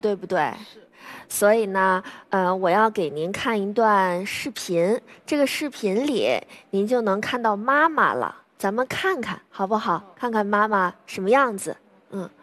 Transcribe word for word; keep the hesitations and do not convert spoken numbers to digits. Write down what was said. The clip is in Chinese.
对不对？ 是。 所以呢，呃，我要给您看一段视频，这个视频里您就能看到妈妈了，咱们看看好不好？ 好， 看看妈妈什么样子。嗯。